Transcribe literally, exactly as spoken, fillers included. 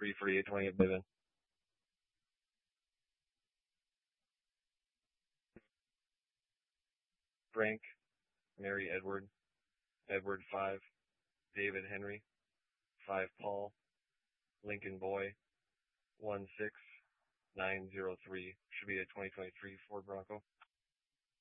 three forty-eight twenty-eight, David. Frank, Mary Edward, Edward five, David Henry, five Paul, Lincoln Boy, one six nine zero three. Should be a twenty twenty-three Ford Bronco.